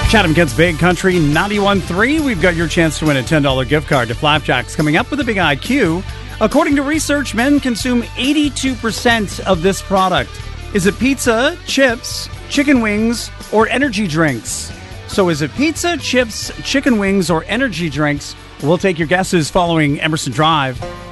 Chatham Kids Big Country 91.3. We've got your chance to win a $10 gift card to Flapjacks coming up with a big IQ. According to research, men consume 82% of this product. Is it pizza, chips, chicken wings, or energy drinks? So is it pizza, chips, chicken wings, or energy drinks? We'll take your guesses following Emerson Drive.